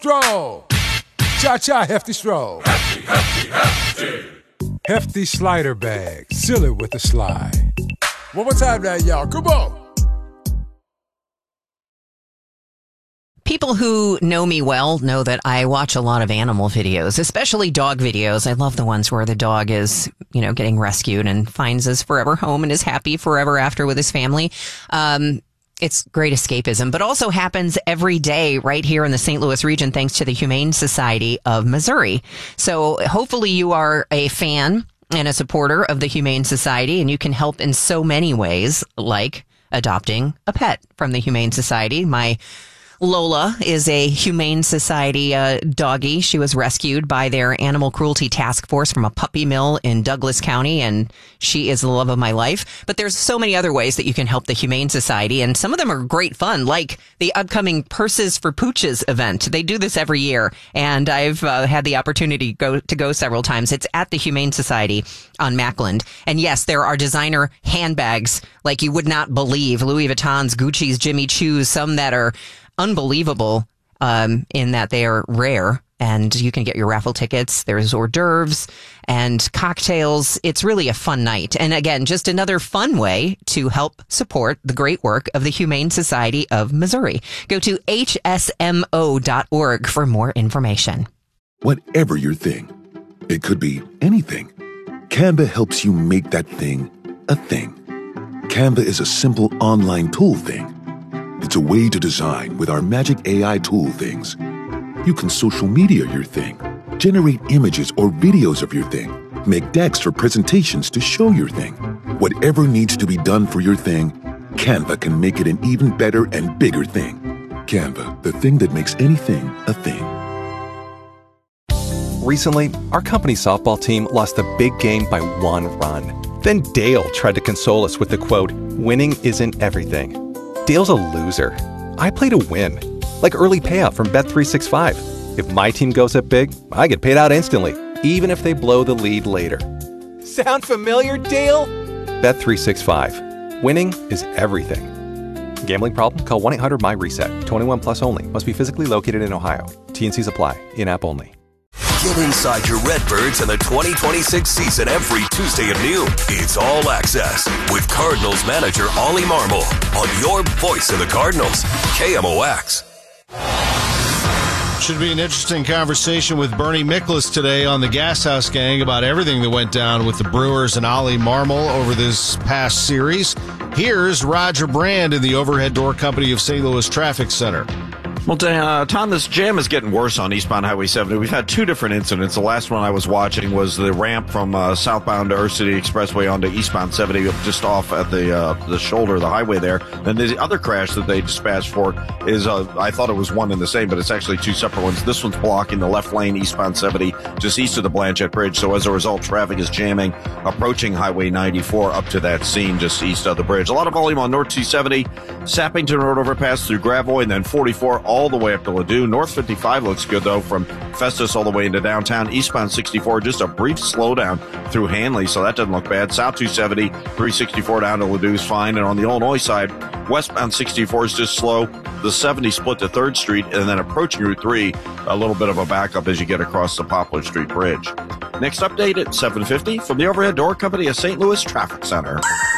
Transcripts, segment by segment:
Stroll. Cha-cha, hefty stroll. Hefty, hefty, hefty. Hefty slider bag. Seal it with a slide. One more time now, y'all. Come on. People who know me well know that I watch a lot of animal videos, especially dog videos. I love the ones where the dog is, getting rescued and finds his forever home and is happy forever after with his family. It's great escapism, but also happens every day right here in the St. Louis region, thanks to the Humane Society of Missouri. So hopefully you are a fan and a supporter of the Humane Society, and you can help in so many ways, like adopting a pet from the Humane Society. My Lola is a Humane Society doggie. She was rescued by their Animal Cruelty Task Force from a puppy mill in Douglas County, and she is the love of my life. But there's so many other ways that you can help the Humane Society, and some of them are great fun, like the upcoming Purses for Pooches event. They do this every year, and I've had the opportunity to go several times. It's at the Humane Society on Mackland. And yes, there are designer handbags like you would not believe. Louis Vuitton's, Gucci's, Jimmy Choo's, some that are unbelievable in that they are rare, and you can get your raffle tickets. There's hors d'oeuvres and cocktails. It's really a fun night. And again, just another fun way to help support the great work of the Humane Society of Missouri. Go to hsmo.org for more information. Whatever your thing, it could be anything. Canva helps you make that thing a thing. Canva is a simple online tool thing. It's a way to design with our magic AI tool things. You can social media your thing, generate images or videos of your thing, make decks or presentations to show your thing. Whatever needs to be done for your thing, Canva can make it an even better and bigger thing. Canva, the thing that makes anything a thing. Recently, our company softball team lost a big game by 1 run. Then Dale tried to console us with the quote, "Winning isn't everything." Dale's a loser. I play to win, like early payout from Bet365. If my team goes up big, I get paid out instantly, even if they blow the lead later. Sound familiar, Dale? Bet365. Winning is everything. Gambling problem? Call 1-800-MY-RESET. 21 plus only. Must be physically located in Ohio. T&Cs apply. In-app only. Get inside your Redbirds in the 2026 season every Tuesday at noon. It's All Access with Cardinals manager Ollie Marmol on your voice of the Cardinals, KMOX. Should be an interesting conversation with Bernie Miklasz today on the Gas House Gang about everything that went down with the Brewers and Ollie Marmol over this past series. Here's Roger Brand in the Overhead Door Company of St. Louis Traffic Center. Well, Tom, this jam is getting worse on eastbound Highway 70. We've had 2 different incidents. The last one I was watching was the ramp from southbound Earth City Expressway onto eastbound 70, just off at the shoulder of the highway there. And the other crash that they dispatched for is, I thought it was one and the same, but it's actually 2 separate ones. This one's blocking the left lane eastbound 70, just east of the Blanchette Bridge. So as a result, traffic is jamming, approaching Highway 94 up to that scene just east of the bridge. A lot of volume on North 270, Sappington Road overpass through Gravois, and then 44 all the way up to Ladue. North 55 looks good, though, from Festus all the way into downtown. Eastbound 64, just a brief slowdown through Hanley, so that doesn't look bad. South 270, 364 down to Ladue is fine. And on the Illinois side, westbound 64 is just slow. The 70 split to 3rd Street, and then approaching Route 3, a little bit of a backup as you get across the Poplar Street Bridge. Next update at 7:50 from the Overhead Door Company of St. Louis Traffic Center.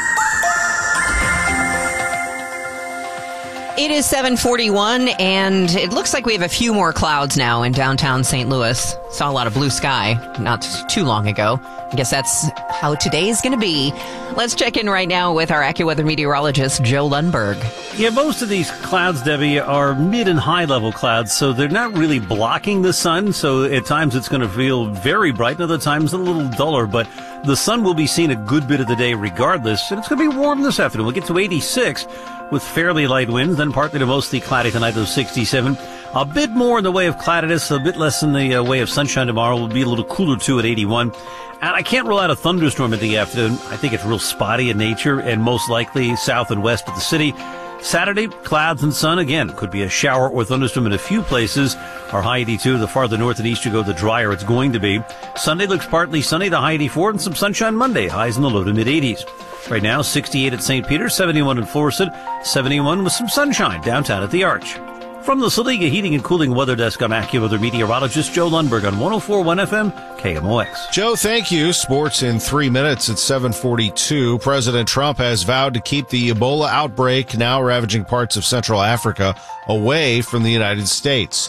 It is 7:41, and it looks like we have a few more clouds now in downtown St. Louis. Saw a lot of blue sky not too long ago. I guess that's how today's going to be. Let's check in right now with our AccuWeather meteorologist, Joe Lundberg. Yeah, most of these clouds, Debbie, are mid and high level clouds, so they're not really blocking the sun. So at times it's going to feel very bright, and other times a little duller, but the sun will be seen a good bit of the day regardless, and it's going to be warm this afternoon. We'll get to 86 with fairly light winds, then partly to mostly cloudy tonight, those 67. A bit more in the way of cloudiness, a bit less in the way of sunshine tomorrow. Will be a little cooler, too, at 81. And I can't rule out a thunderstorm in the afternoon. I think it's real spotty in nature and most likely south and west of the city. Saturday, clouds and sun again. Could be a shower or thunderstorm in a few places. Our high 82, the farther north and east you go, the drier it's going to be. Sunday looks partly sunny, the high 84, and some sunshine Monday. Highs in the low to mid 80s. Right now, 68 at St. Peter, 71 in Florissant, 71 with some sunshine downtown at the Arch. From the Saliga Heating and Cooling Weather Desk, I'm AccuWeather meteorologist Joe Lundberg on 104.1 FM KMOX. Joe, thank you. Sports in 3 minutes at 7:42. President Trump has vowed to keep the Ebola outbreak, now ravaging parts of Central Africa, away from the United States.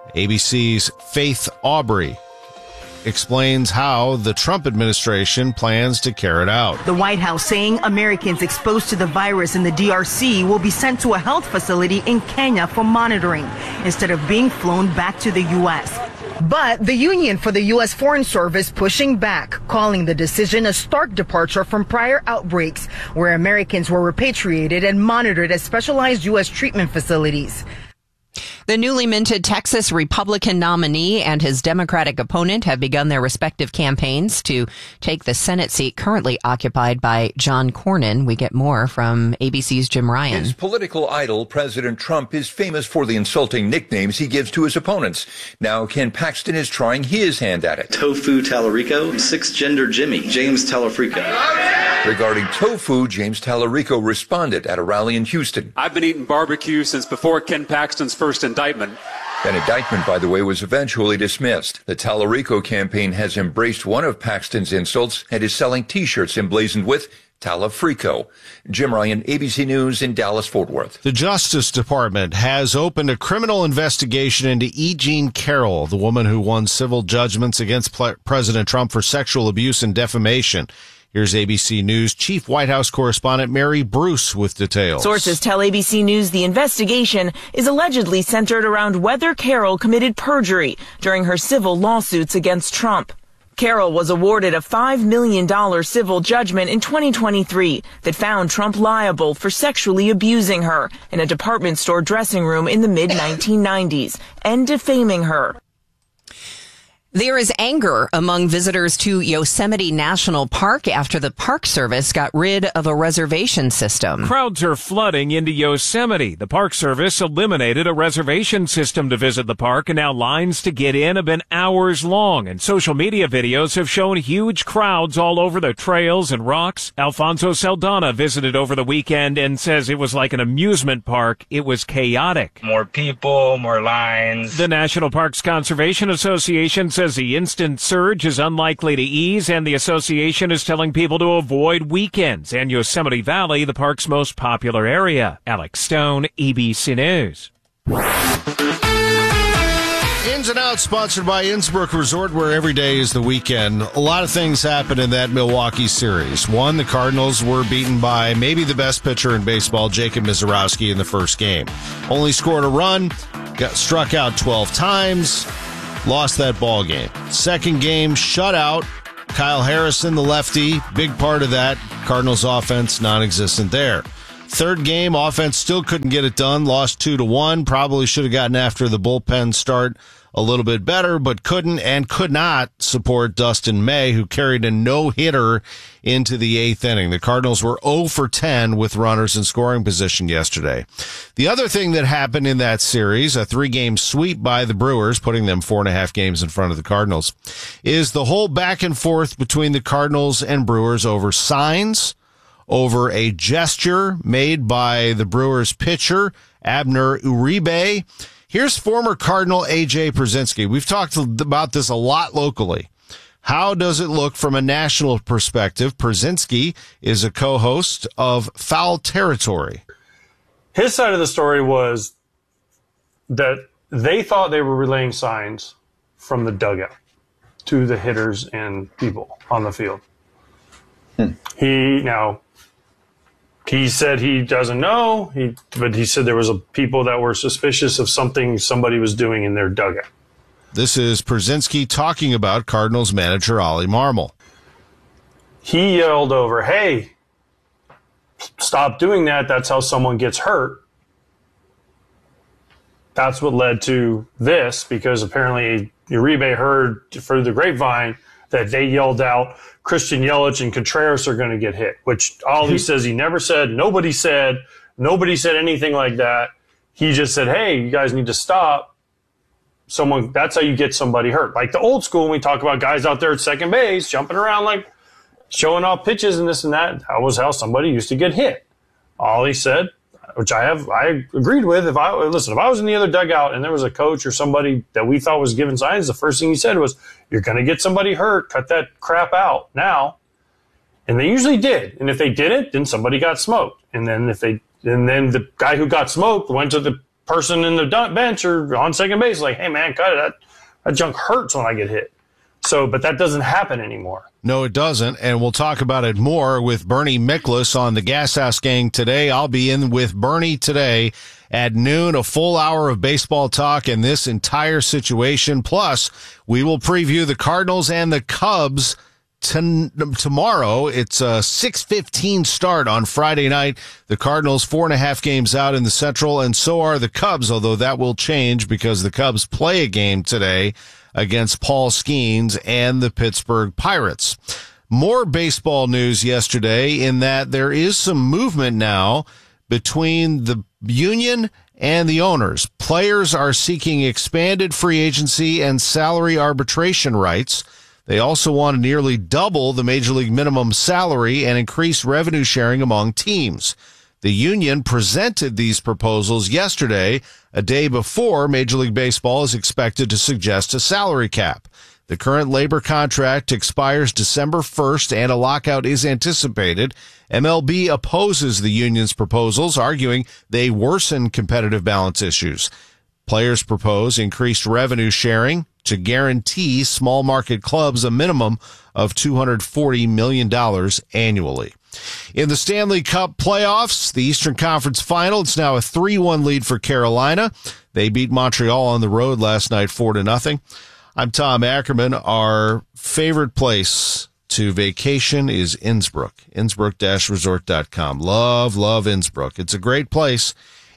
ABC's Faith Aubrey explains how the Trump administration plans to carry it out. The White House saying Americans exposed to the virus in the DRC will be sent to a health facility in Kenya for monitoring instead of being flown back to the U.S. But the Union for the U.S. Foreign Service pushing back, calling the decision a stark departure from prior outbreaks where Americans were repatriated and monitored at specialized U.S. treatment facilities. The newly minted Texas Republican nominee and his Democratic opponent have begun their respective campaigns to take the Senate seat currently occupied by John Cornyn. We get more from ABC's Jim Ryan. His political idol, President Trump, is famous for the insulting nicknames he gives to his opponents. Now Ken Paxton is trying his hand at it. Tofu Tallarico, six-gender Jimmy, James Tallarico. Regarding tofu, James Tallarico responded at a rally in Houston. I've been eating barbecue since before Ken Paxton's first indictment. That indictment, by the way, was eventually dismissed. The Tallarico campaign has embraced one of Paxton's insults and is selling T-shirts emblazoned with Tallafrico. Jim Ryan, ABC News in Dallas-Fort Worth. The Justice Department has opened a criminal investigation into E. Jean Carroll, the woman who won civil judgments against President Trump for sexual abuse and defamation. Here's ABC News Chief White House correspondent Mary Bruce with details. Sources tell ABC News the investigation is allegedly centered around whether Carroll committed perjury during her civil lawsuits against Trump. Carroll was awarded a $5 million civil judgment in 2023 that found Trump liable for sexually abusing her in a department store dressing room in the mid-1990s and defaming her. There is anger among visitors to Yosemite National Park after the Park Service got rid of a reservation system. Crowds are flooding into Yosemite. The Park Service eliminated a reservation system to visit the park, and now lines to get in have been hours long, and social media videos have shown huge crowds all over the trails and rocks. Alfonso Saldana visited over the weekend and says it was like an amusement park. It was chaotic. More people, more lines. The National Parks Conservation Association says the instant surge is unlikely to ease, and the association is telling people to avoid weekends. And Yosemite Valley, the park's most popular area. Alex Stone, ABC News. Ins and Outs, sponsored by Innsbrook Resort, where every day is the weekend. A lot of things happened in that Milwaukee series. One, the Cardinals were beaten by maybe the best pitcher in baseball, Jacob Misiorowski, in the first game. Only scored a run, got struck out 12 times, lost that ball game. Second game, shutout. Kyle Harrison, the lefty, big part of that. Cardinals offense, non-existent there. Third game, offense still couldn't get it done. Lost 2-1. Probably should have gotten after the bullpen start a little bit better, but couldn't and could not support Dustin May, who carried a no-hitter into the eighth inning. The Cardinals were 0 for 10 with runners in scoring position yesterday. The other thing that happened in that series, a 3-game sweep by the Brewers, putting them 4.5 games in front of the Cardinals, is the whole back and forth between the Cardinals and Brewers over signs, over a gesture made by the Brewers pitcher, Abner Uribe. Here's former Cardinal A.J. Pierzynski. We've talked about this a lot locally. How does it look from a national perspective? Pierzynski is a co-host of Foul Territory. His side of the story was that they thought they were relaying signs from the dugout to the hitters and people on the field. He said he doesn't know, but he said there was people that were suspicious of something somebody was doing in their dugout. This is Pierzynski talking about Cardinals manager Ollie Marmol. He yelled over, "Hey, stop doing that. That's how someone gets hurt." That's what led to this, because apparently Uribe heard through the grapevine that they yelled out, Christian Yelich and Contreras are going to get hit, which Ollie says he never said. Nobody said anything like that. He just said, hey, you guys need to stop. That's how you get somebody hurt. Like the old school, when we talk about guys out there at second base, jumping around, like showing off pitches and this and that. That was how somebody used to get hit. Ollie said, which I agreed with. If I was in the other dugout and there was a coach or somebody that we thought was giving signs, the first thing he said was, "You're going to get somebody hurt. Cut that crap out now." And they usually did. And if they didn't, then somebody got smoked. And then then the guy who got smoked went to the person in the bench or on second base, like, "Hey man, cut it. That junk hurts when I get hit." So, but that doesn't happen anymore. No, it doesn't. And we'll talk about it more with Bernie Miklasz on the Gas House Gang today. I'll be in with Bernie today at noon, a full hour of baseball talk and this entire situation. Plus, we will preview the Cardinals and the Cubs tomorrow. It's a 6:15 start on Friday night. The Cardinals 4.5 games out in the Central, and so are the Cubs, although that will change because the Cubs play a game today against Paul Skeens and the Pittsburgh Pirates. More baseball news yesterday in that there is some movement now between the union and the owners. Players are seeking expanded free agency and salary arbitration rights. They also want to nearly double the Major League minimum salary and increase revenue sharing among teams. The union presented these proposals yesterday, a day before Major League Baseball is expected to suggest a salary cap. The current labor contract expires December 1st and a lockout is anticipated. MLB opposes the union's proposals, arguing they worsen competitive balance issues. Players propose increased revenue sharing to guarantee small market clubs a minimum of $240 million annually. In the Stanley Cup playoffs, the Eastern Conference Final, it's now a 3-1 lead for Carolina. They beat Montreal on the road last night 4-0. I'm Tom Ackerman. Our favorite place to vacation is Innsbruck, Innsbruck-resort.com. Love Innsbruck. It's a great place,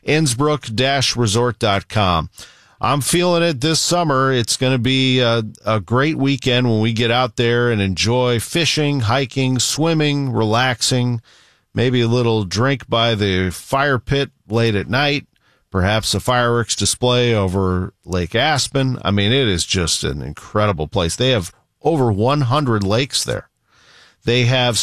Innsbruck-resort.com. I'm feeling it this summer. It's going to be a great weekend when we get out there and enjoy fishing, hiking, swimming, relaxing, maybe a little drink by the fire pit late at night, perhaps a fireworks display over Lake Aspen. I mean, it is just an incredible place. They have over 100 lakes there. They have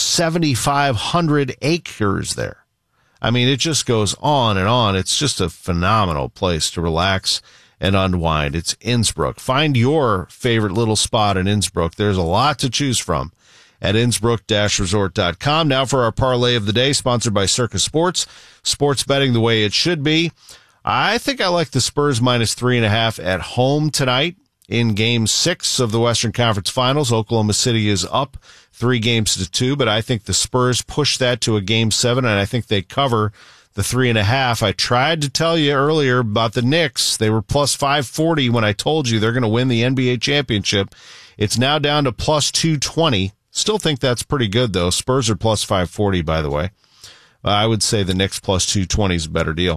7,500 acres there. I mean, it just goes on and on. It's just a phenomenal place to relax and unwind. It's Innsbruck. Find your favorite little spot in Innsbruck. There's a lot to choose from at Innsbruck-resort.com. Now for our parlay of the day, sponsored by Circa Sports. Sports betting the way it should be. I think I like the Spurs minus 3.5 at home tonight in Game 6 of the Western Conference Finals. Oklahoma City is up 3-2, but I think the Spurs push that to a Game 7, and I think they cover the 3.5. I tried to tell you earlier about the Knicks. They were plus 540 when I told you they're going to win the NBA championship. It's now down to plus 220. Still think that's pretty good, though. Spurs are plus 540, by the way. I would say the Knicks plus 220 is a better deal.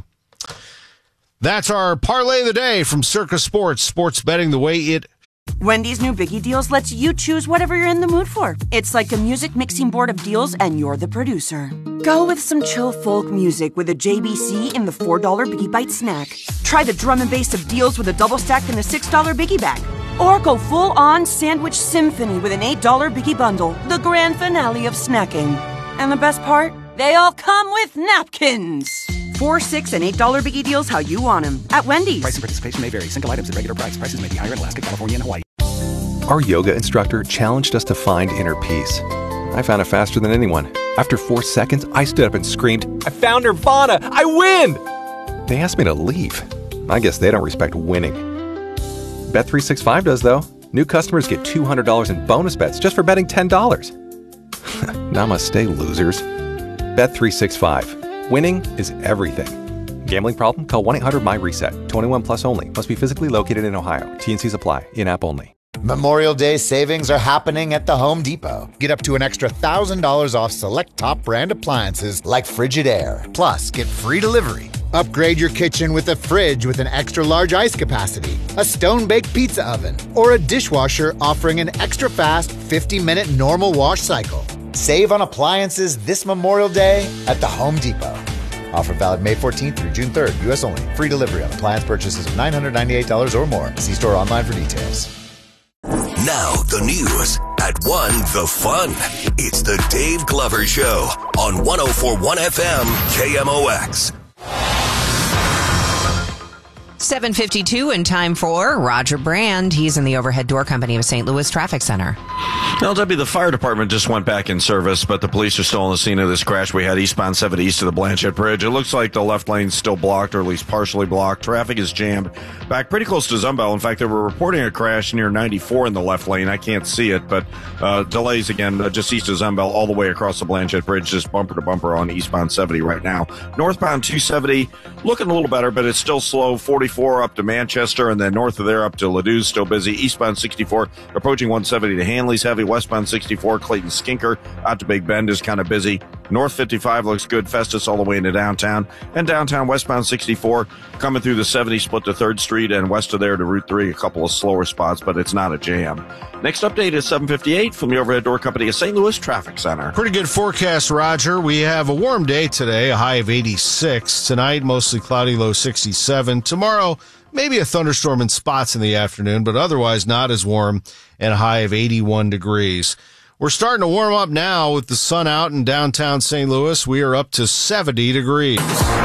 That's our parlay of the day from Circa Sports. Sports betting the way it. Wendy's new Biggie Deals lets you choose whatever you're in the mood for. It's like a music mixing board of deals, and you're the producer. Go with some chill folk music with a JBC in the $4 Biggie Bite snack. Try the drum and bass of deals with a double stack in the $6 Biggie Bag. Or go full-on sandwich symphony with an $8 Biggie Bundle, the grand finale of snacking. And the best part? They all come with napkins. $4, $6, and $8 Biggie Deals how you want them at Wendy's. Price and participation may vary. Single items at regular price. Prices may be higher in Alaska, California, and Hawaii. Our yoga instructor challenged us to find inner peace. I found it faster than anyone. After 4 seconds, I stood up and screamed, "I found Nirvana! I win!" They asked me to leave. I guess they don't respect winning. Bet365 does, though. New customers get $200 in bonus bets just for betting $10. Namaste, losers. Bet365. Winning is everything. Gambling problem? Call 1-800-MY-RESET. 21 plus only. Must be physically located in Ohio. T&Cs apply. In-app only. Memorial Day savings are happening at the Home Depot. Get up to an extra $1,000 off select top brand appliances like Frigidaire. Plus, get free delivery. Upgrade your kitchen with a fridge with an extra large ice capacity, a stone-baked pizza oven, or a dishwasher offering an extra fast 50-minute normal wash cycle. Save on appliances this Memorial Day at the Home Depot. Offer valid May 14th through June 3rd. U.S. only. Free delivery on appliance purchases of $998 or more. See store online for details. Now the news at 1 The Fun. It's the Dave Glover Show on 104.1 FM KMOX. 7:52 and time for Roger Brand. He's in the Overhead Door Company of St. Louis Traffic Center. LW, the fire department just went back in service, but the police are still on the scene of this crash we had eastbound 70 east of the Blanchette Bridge. It looks like the left lane's still blocked, or at least partially blocked. Traffic is jammed back pretty close to Zumbel. In fact, they were reporting a crash near 94 in the left lane. I can't see it, but delays again just east of Zumbel all the way across the Blanchette Bridge, just bumper to bumper on eastbound 70 right now. Northbound 270 looking a little better, but it's still slow. 44 up to Manchester, and then north of there up to Ladou's still busy. Eastbound 64 approaching 170 to Hanley's heavy. Westbound 64 Clayton Skinker out to Big Bend is kind of busy. North 55 looks good. Festus all the way into downtown. And downtown westbound 64 coming through the 70 split to 3rd Street, and west of there to Route 3, a couple of slower spots, but it's not a jam. Next update is 7:58 from the Overhead Door Company of St. Louis Traffic Center. Pretty good forecast, Roger. We have a warm day today, a high of 86. Tonight, mostly cloudy, low 67. Tomorrow, maybe a thunderstorm in spots in the afternoon, but otherwise not as warm, and a high of 81 degrees. We're starting to warm up now with the sun out in downtown St. Louis. We are up to 70 degrees.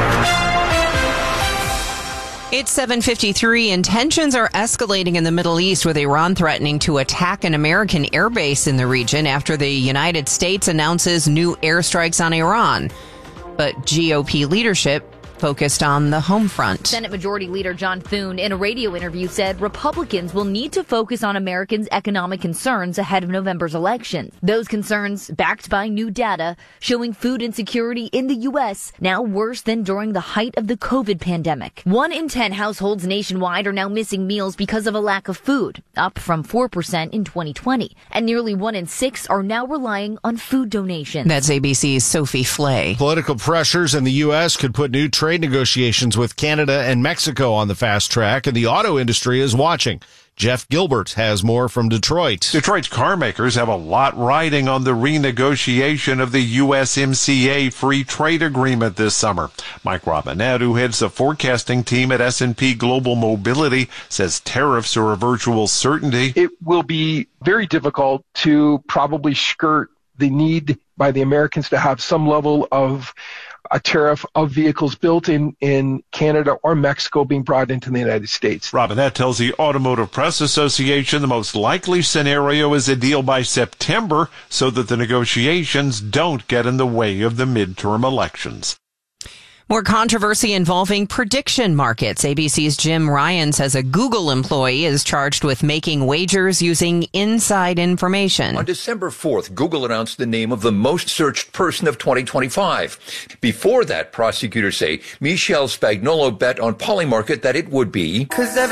It's 7:53 and tensions are escalating in the Middle East, with Iran threatening to attack an American airbase in the region after the United States announces new airstrikes on Iran. But GOP leadership focused on the home front. Senate Majority Leader John Thune, in a radio interview, said Republicans will need to focus on Americans' economic concerns ahead of November's elections. Those concerns backed by new data showing food insecurity in the U.S. now worse than during the height of the COVID pandemic. 1 in 10 households nationwide are now missing meals because of a lack of food, up from 4% in 2020. And nearly 1 in 6 are now relying on food donations. That's ABC's Sophie Flay. Political pressures in the U.S. could put new trade negotiations with Canada and Mexico on the fast track, and the auto industry is watching. Jeff Gilbert has more from Detroit. Detroit's car makers have a lot riding on the renegotiation of the USMCA free trade agreement this summer. Mike Robinette, who heads the forecasting team at S&P Global Mobility, says tariffs are a virtual certainty. It will be very difficult to probably skirt the need by the Americans to have some level of a tariff of vehicles built in Canada or Mexico being brought into the United States. Robinette tells the Automotive Press Association the most likely scenario is a deal by September so that the negotiations don't get in the way of the midterm elections. More controversy involving prediction markets. ABC's Jim Ryan says a Google employee is charged with making wagers using inside information. On December 4th, Google announced the name of the most searched person of 2025. Before that, prosecutors say Michelle Spagnolo bet on Polymarket that it would be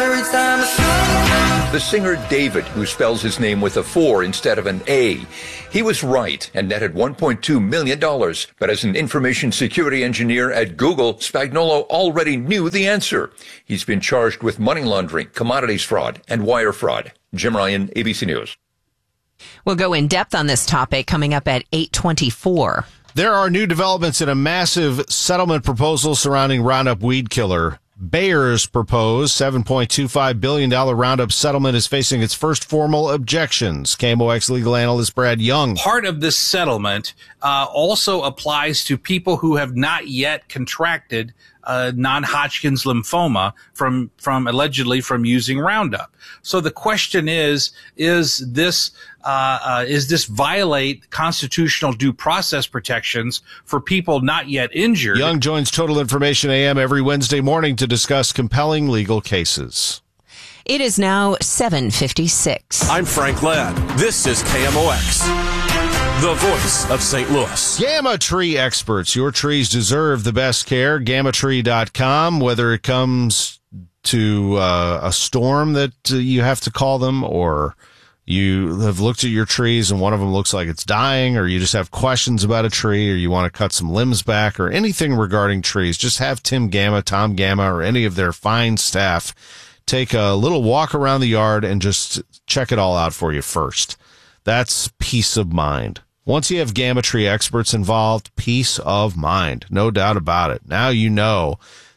the singer David, who spells his name with a 4 instead of an A. He was right and netted $1.2 million. But as an information security engineer at Google, Spagnolo already knew the answer. He's been charged with money laundering, commodities fraud, and wire fraud. Jim Ryan, ABC News. We'll go in depth on this topic coming up at 8:24. There are new developments in a massive settlement proposal surrounding Roundup weed killer. Bayer's proposed $7.25 billion Roundup settlement is facing its first formal objections. KMOX legal analyst Brad Young. Part of this settlement also applies to people who have not yet contracted non-Hodgkin's lymphoma from allegedly from using Roundup. So the question is this violate constitutional due process protections for people not yet injured? Young joins Total Information AM every Wednesday morning to discuss compelling legal cases. It is now 7:56. I'm Frank Ladd. This is KMOX, the voice of St. Louis. Gamma Tree experts. Your trees deserve the best care. GammaTree.com. Whether it comes to a storm that you have to call them, or you have looked at your trees and one of them looks like it's dying, or you just have questions about a tree, or you want to cut some limbs back, or anything regarding trees, just have Tim Gamma, Tom Gamma, or any of their fine staff take a little walk around the yard and just check it all out for you first. That's peace of mind. Once you have Gamma Tree experts involved, peace of mind. No doubt about it. Now you know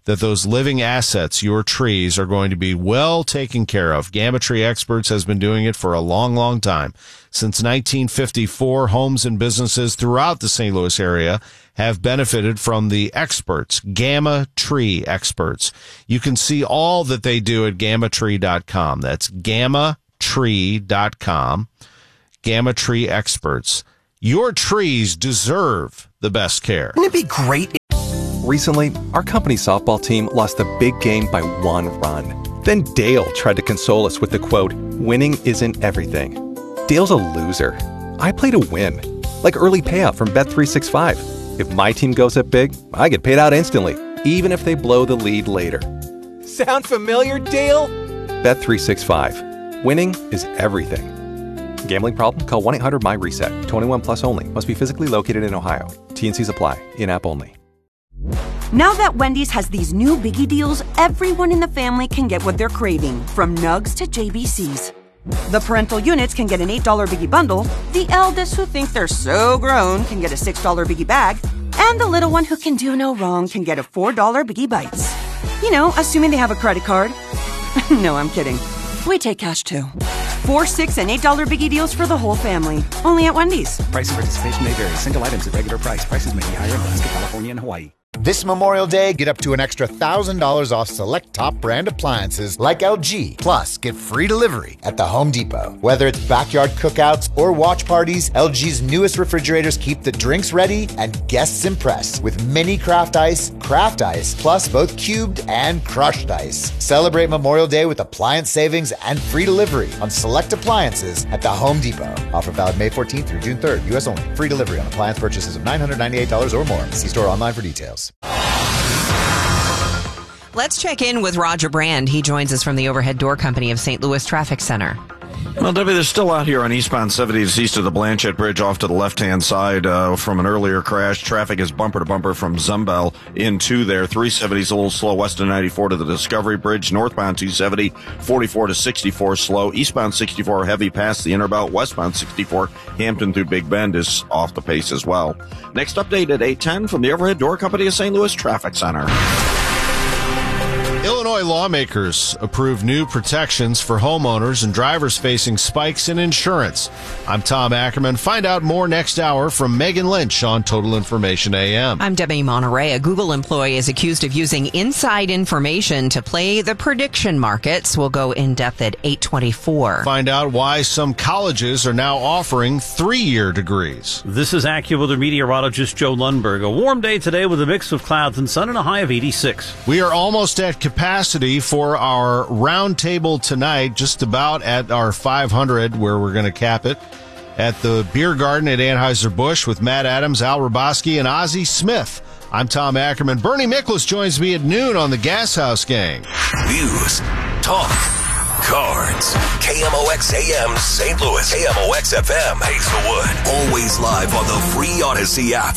that those living assets, your trees, are going to be well taken care of. Gamma Tree Experts has been doing it for a long, long time. Since 1954, homes and businesses throughout the St. Louis area have benefited from the experts, Gamma Tree Experts. You can see all that they do at gammatree.com. That's gammatree.com. Gamma Tree Experts. Your trees deserve the best care. Wouldn't it be great? Recently, our company softball team lost a big game by 1 run. Then Dale tried to console us with the quote, "Winning isn't everything." Dale's a loser. I play to win. Like early payout from Bet365. If my team goes up big, I get paid out instantly, even if they blow the lead later. Sound familiar, Dale? Bet365. Winning is everything. Gambling problem? Call 1-800-MY-RESET. 21 plus only. Must be physically located in Ohio. T&Cs apply. In-app only. Now that Wendy's has these new biggie deals, everyone in the family can get what they're craving, from Nugs to JBCs. The parental units can get an $8 biggie bundle, the eldest who think they're so grown can get a $6 biggie bag, and the little one who can do no wrong can get a $4 biggie bites. You know, assuming they have a credit card. No, I'm kidding. We take cash too. 4, $6, and $8 biggie deals for the whole family. Only at Wendy's. Price and participation may vary. Single items at regular price. Prices may be higher in Alaska, California, and Hawaii. This Memorial Day, get up to an extra $1,000 off select top brand appliances like LG. Plus, get free delivery at the Home Depot. Whether it's backyard cookouts or watch parties, LG's newest refrigerators keep the drinks ready and guests impressed with mini craft ice, plus both cubed and crushed ice. Celebrate Memorial Day with appliance savings and free delivery on select appliances at the Home Depot. Offer valid May 14th through June 3rd. U.S. only. Free delivery on appliance purchases of $998 or more. See store online for details. Let's check in with Roger Brand. He joins us from the Overhead Door Company of St. Louis Traffic Center. Well, Debbie, they're still out here on eastbound 70 just east of the Blanchette Bridge off to the left-hand side from an earlier crash. Traffic is bumper to bumper from Zumbel into there. 370 is a little slow west of 94 to the Discovery Bridge. Northbound 270, 44 to 64 slow. Eastbound 64 heavy past the Interbelt. Westbound 64, Hampton through Big Bend is off the pace as well. Next update at 8:10 from the Overhead Door Company of St. Louis Traffic Center. Illinois lawmakers approve new protections for homeowners and drivers facing spikes in insurance. I'm Tom Ackerman. Find out more next hour from Megan Lynch on Total Information AM. I'm Debbie Monterey. A Google employee is accused of using inside information to play the prediction markets. We'll go in depth at 8:24. Find out why some colleges are now offering 3-year degrees. This is AccuWeather meteorologist Joe Lundberg. A warm day today with a mix of clouds and sun and a high of 86. We are almost at capacity for our round table tonight, just about at our 500, where we're going to cap it at the Beer Garden at Anheuser-Busch with Matt Adams, Al Raboski, and Ozzie Smith. I'm Tom Ackerman. Bernie Miklasz joins me at noon on the Gas House Gang. News, talk, cards. KMOX AM St. Louis, KMOX FM Hazelwood. Always live on the free Odyssey app.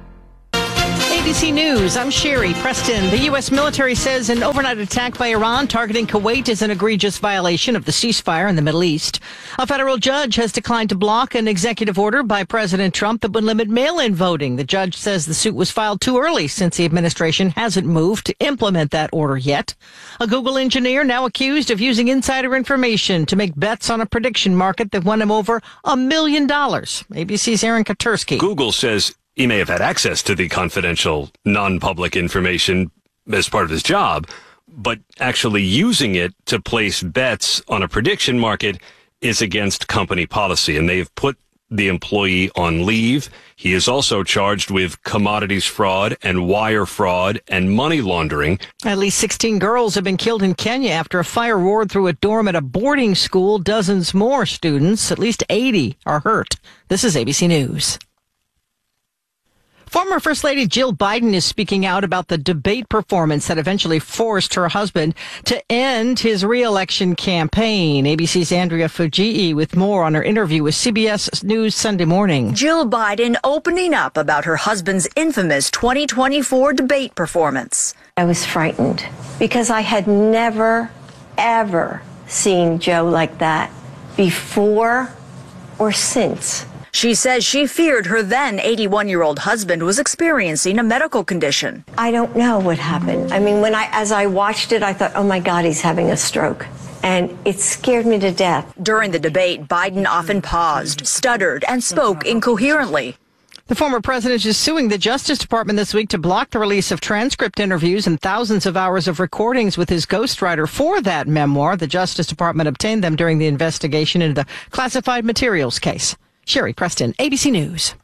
ABC News, I'm Sherry Preston. The U.S. military says an overnight attack by Iran targeting Kuwait is an egregious violation of the ceasefire in the Middle East. A federal judge has declined to block an executive order by President Trump that would limit mail-in voting. The judge says the suit was filed too early since the administration hasn't moved to implement that order yet. A Google engineer now accused of using insider information to make bets on a prediction market that won him over $1 million. ABC's Aaron Katursky. Google says he may have had access to the confidential, non-public information as part of his job, but actually using it to place bets on a prediction market is against company policy, and they've put the employee on leave. He is also charged with commodities fraud and wire fraud and money laundering. At least 16 girls have been killed in Kenya after a fire roared through a dorm at a boarding school. Dozens more students, at least 80, are hurt. This is ABC News. Former First Lady Jill Biden is speaking out about the debate performance that eventually forced her husband to end his re-election campaign. ABC's Andrea Fujii with more on her interview with CBS News Sunday Morning. Jill Biden opening up about her husband's infamous 2024 debate performance. I was frightened because I had never, ever seen Joe like that before or since. She says she feared her then 81-year-old husband was experiencing a medical condition. I don't know what happened. I mean, as I watched it, I thought, oh my God, he's having a stroke. And it scared me to death. During the debate, Biden often paused, stuttered, and spoke incoherently. The former president is suing the Justice Department this week to block the release of transcript interviews and thousands of hours of recordings with his ghostwriter for that memoir. The Justice Department obtained them during the investigation into the classified materials case. Sherry Preston, ABC News.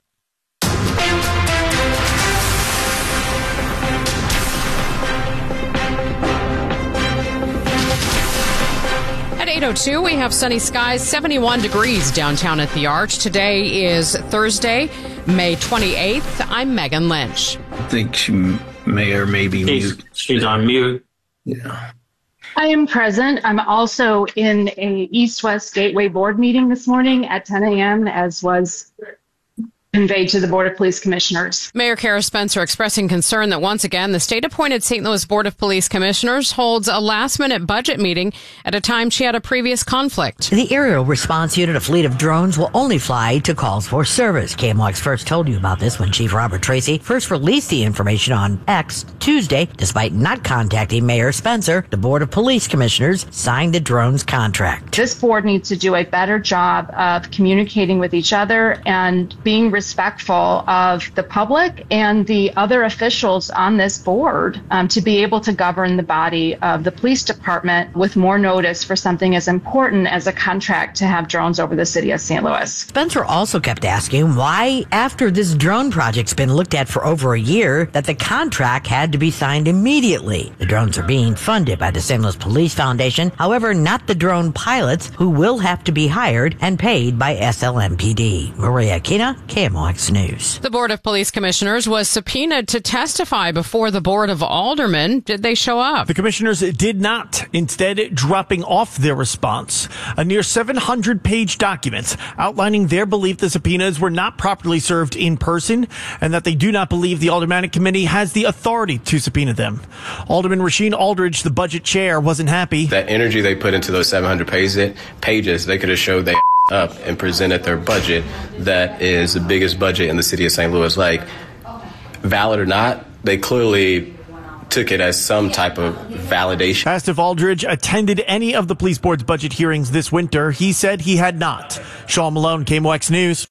At 8:02, we have sunny skies, 71 degrees downtown at the Arch. Today is Thursday, May 28th. I'm Megan Lynch. I think she may or may be mute. She's on mute. Yeah. I am present. I'm also in a East-West Gateway board meeting this morning at 10 a.m., as was conveyed to the Board of Police Commissioners. Mayor Kara Spencer expressing concern that once again the state-appointed St. Louis Board of Police Commissioners holds a last-minute budget meeting at a time she had a previous conflict. The aerial response unit, a fleet of drones, will only fly to calls for service. KMOX first told you about this when Chief Robert Tracy first released the information on X Tuesday. Despite not contacting Mayor Spencer, the Board of Police Commissioners signed the drones contract. This board needs to do a better job of communicating with each other and being respectful of the public and the other officials on this board to be able to govern the body of the police department with more notice for something as important as a contract to have drones over the city of St. Louis. Spencer also kept asking why, after this drone project's been looked at for over a year, that the contract had to be signed immediately. The drones are being funded by the St. Louis Police Foundation, however, not the drone pilots, who will have to be hired and paid by SLMPD. Maria Kina, KMOX News. The Board of Police Commissioners was subpoenaed to testify before the Board of Aldermen. Did they show up? The commissioners did not, instead dropping off their response. A near 700-page document outlining their belief the subpoenas were not properly served in person and that they do not believe the Aldermanic Committee has the authority to subpoena them. Alderman Rasheen Aldridge, the budget chair, wasn't happy. That energy they put into those 700 pages, they could have showed they up and presented their budget that is the biggest budget in the city of St. Louis. Like, valid or not, they clearly took it as some type of validation. Asked if Aldridge attended any of the police board's budget hearings this winter, he said he had not. Sean Malone, KMOX News.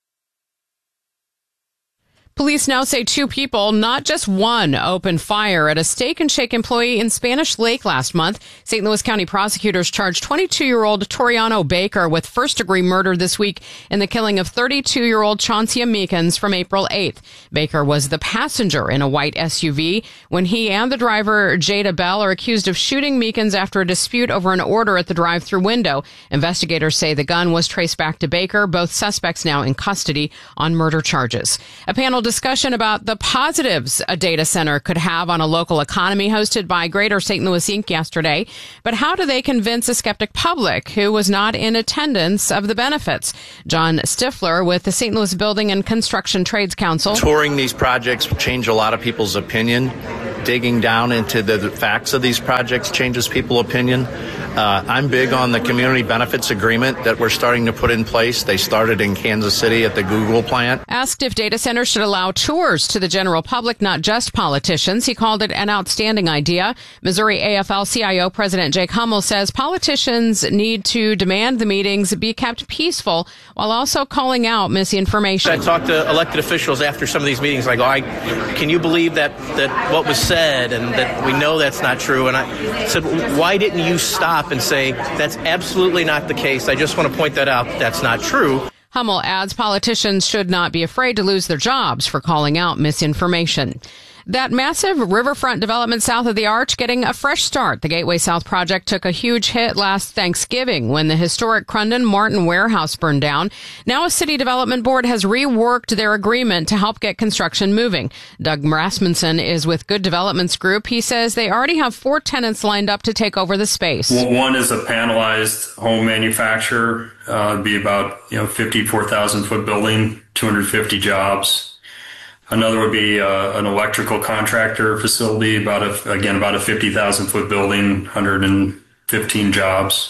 Police now say two people, not just one, opened fire at a Steak and Shake employee in Spanish Lake last month. St. Louis County prosecutors charged 22-year-old Toriano Baker with first-degree murder this week in the killing of 32-year-old Chauncia Meekins from April 8th. Baker was the passenger in a white SUV when he and the driver, Jada Bell, are accused of shooting Meekins after a dispute over an order at the drive-thru window. Investigators say the gun was traced back to Baker, both suspects now in custody on murder charges. A panel discussion about the positives a data center could have on a local economy hosted by Greater St. Louis Inc. yesterday. But how do they convince a skeptic public who was not in attendance of the benefits? John Stifler with the St. Louis Building and Construction Trades Council. Touring these projects change a lot of people's opinion. Digging down into the facts of these projects changes people's opinion. I'm big on the community benefits agreement that we're starting to put in place. They started in Kansas City at the Google plant. Asked if data centers should allow tours to the general public, not just politicians, he called it an outstanding idea. Missouri AFL-CIO President Jake Hummel says politicians need to demand the meetings be kept peaceful while also calling out misinformation. I talked to elected officials after some of these meetings, like, can you believe that what was said and that we know that's not true? And I said, why didn't you stop and say that's absolutely not the case? I just want to point that out. That's not true. Hummel adds politicians should not be afraid to lose their jobs for calling out misinformation. That massive riverfront development south of the Arch getting a fresh start. The Gateway South project took a huge hit last Thanksgiving when the historic Crundon Martin warehouse burned down. Now a city development board has reworked their agreement to help get construction moving. Doug Rasmussen is with Good Developments Group. He says they already have 4 tenants lined up to take over the space. Well, one is a panelized home manufacturer. It'd be about 54,000 foot building, 250 jobs. Another would be an electrical contractor facility, about a 50,000 foot building, 115 jobs.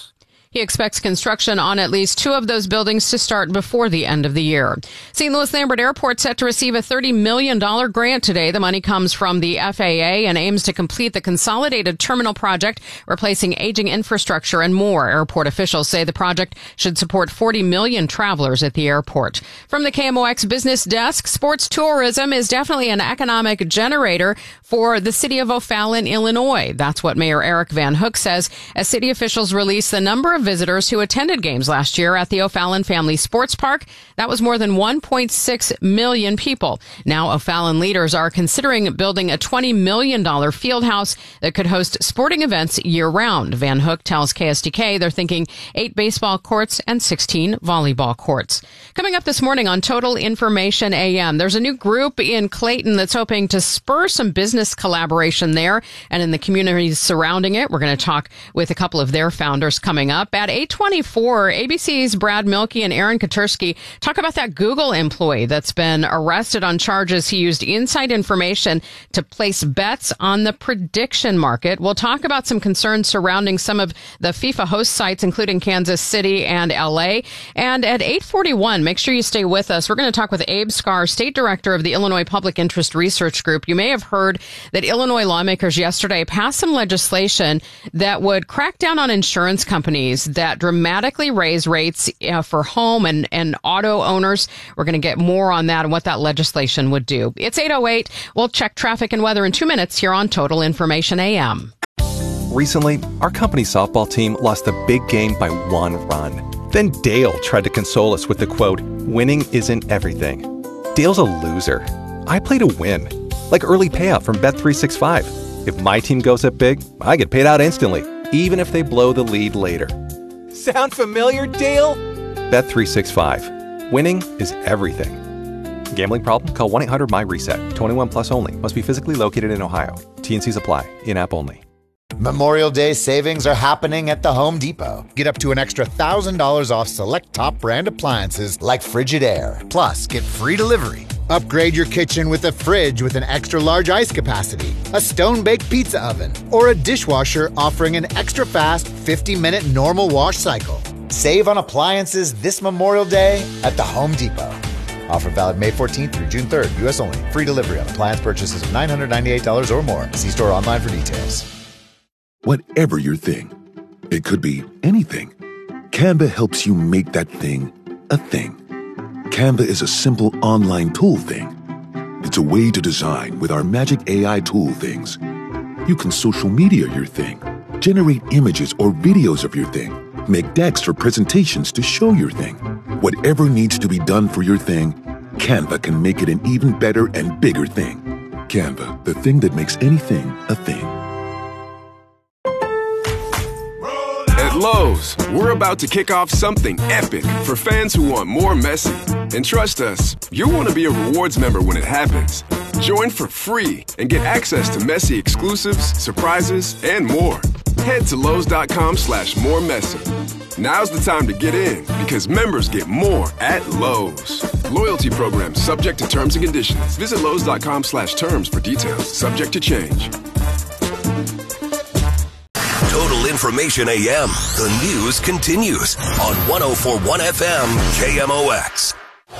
He expects construction on at least 2 of those buildings to start before the end of the year. St. Louis Lambert Airport set to receive a $30 million grant today. The money comes from the FAA and aims to complete the consolidated terminal project, replacing aging infrastructure and more. Airport officials say the project should support 40 million travelers at the airport. From the KMOX business desk, sports tourism is definitely an economic generator for the city of O'Fallon, Illinois. That's what Mayor Eric Van Hook says as city officials release the number of visitors who attended games last year at the O'Fallon Family Sports Park. That was more than 1.6 million people. Now O'Fallon leaders are considering building a $20 million field house that could host sporting events year-round. Van Hook tells KSDK they're thinking 8 baseball courts and 16 volleyball courts. Coming up this morning on Total Information AM, there's a new group in Clayton that's hoping to spur some business collaboration there and in the communities surrounding it. We're going to talk with a couple of their founders coming up. At 8:24, ABC's Brad Mielke and Aaron Katursky talk about that Google employee that's been arrested on charges he used inside information to place bets on the prediction market. We'll talk about some concerns surrounding some of the FIFA host sites, including Kansas City and LA. And at 8:41, make sure you stay with us. We're going to talk with Abe Scar, State Director of the Illinois Public Interest Research Group. You may have heard that Illinois lawmakers yesterday passed some legislation that would crack down on insurance companies that dramatically raise rates for home and auto owners. We're going to get more on that and what that legislation would do. It's 8:08. We'll check traffic and weather in 2 minutes here on Total Information AM. Recently, our company's softball team lost a big game by 1 run. Then Dale tried to console us with the quote, "Winning isn't everything." Dale's a loser. I play to win. Like early payout from Bet365. If my team goes up big, I get paid out instantly, even if they blow the lead later. Sound familiar, Dale? Bet365. Winning is everything. Gambling problem? Call 1-800-MY-RESET. 21 plus only. Must be physically located in Ohio. T&Cs apply. In-app only. Memorial Day savings are happening at the Home Depot. Get up to an extra $1,000 off select top brand appliances like Frigidaire. Plus, get free delivery. Upgrade your kitchen with a fridge with an extra large ice capacity, a stone-baked pizza oven, or a dishwasher offering an extra fast 50-minute normal wash cycle. Save on appliances this Memorial Day at the Home Depot. Offer valid May 14th through June 3rd. U.S. only. Free delivery on appliance purchases of $998 or more. See store online for details. Whatever your thing, it could be anything. Canva helps you make that thing a thing. Canva is a simple online tool thing. It's a way to design with our magic AI tool things. You can social media your thing, generate images or videos of your thing, make decks for presentations to show your thing. Whatever needs to be done for your thing, Canva can make it an even better and bigger thing. Canva, the thing that makes anything a thing. At Lowe's, we're about to kick off something epic for fans who want more Messi. And trust us, you'll want to be a rewards member when it happens. Join for free and get access to Messi exclusives, surprises, and more. Head to Lowe's.com/moremessi. Now's the time to get in because members get more at Lowe's. Loyalty program subject to terms and conditions. Visit Lowe's.com/terms for details. Subject to change. Total Information AM. The news continues on 104.1 FM KMOX.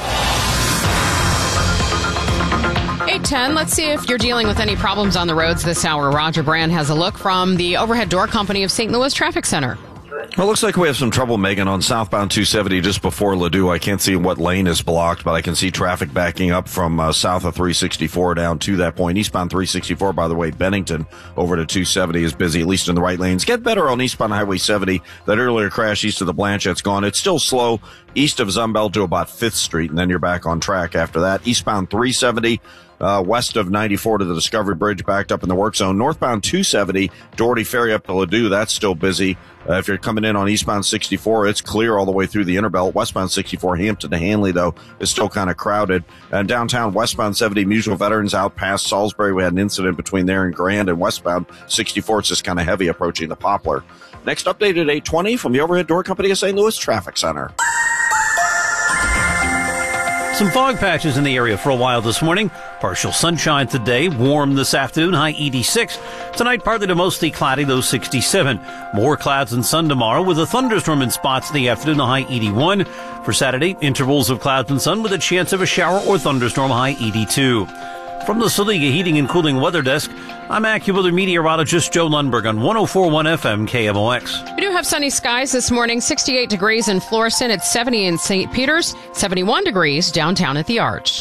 8:10. Let's see if you're dealing with any problems on the roads this hour. Roger Brand has a look from the Overhead Door Company of St. Louis Traffic Center. Well, it looks like we have some trouble, Megan, on southbound 270 just before Ladue. I can't see what lane is blocked, but I can see traffic backing up from south of 364 down to that point. Eastbound 364, by the way, Bennington over to 270 is busy, at least in the right lanes. Get better on eastbound Highway 70. That earlier crash east of the Blanchette's gone. It's still slow east of Zumbel to about 5th Street, and then you're back on track after that. Eastbound 370. West of 94 to the Discovery Bridge, backed up in the work zone. Northbound 270, Doherty Ferry up to Ladue, that's still busy. If you're coming in on eastbound 64, it's clear all the way through the Interbelt. Westbound 64, Hampton to Hanley, though, is still kind of crowded. And downtown, westbound 70, Mutual Veterans out past Salisbury. We had an incident between there and Grand, and westbound 64, it's just kind of heavy approaching the Poplar. Next update at 8:20 from the Overhead Door Company of St. Louis Traffic Center. Some fog patches in the area for a while this morning. Partial sunshine today. Warm this afternoon. High 86. Tonight, partly to mostly cloudy, low 67. More clouds and sun tomorrow with a thunderstorm in spots in the afternoon. High 81. For Saturday, intervals of clouds and sun with a chance of a shower or thunderstorm. High 82. From the Saliga Heating and Cooling Weather Desk, I'm AccuWeather meteorologist Joe Lundberg on 104.1 FM KMOX. We do have sunny skies this morning, 68 degrees in Florissant, it's 70 in St. Peters, 71 degrees downtown at the Arch.